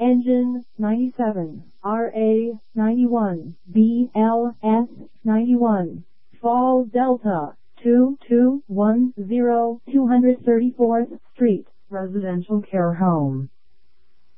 Engine 97, RA 91, BLS 91, Fall Delta 2210 234th Street, Residential Care Home.